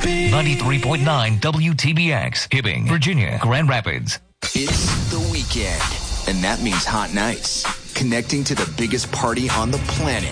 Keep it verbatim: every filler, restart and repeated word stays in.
ninety-three point nine W T B X, Hibbing, Virginia, Grand Rapids. It's the weekend, and that means hot nights. Connecting to the biggest party on the planet.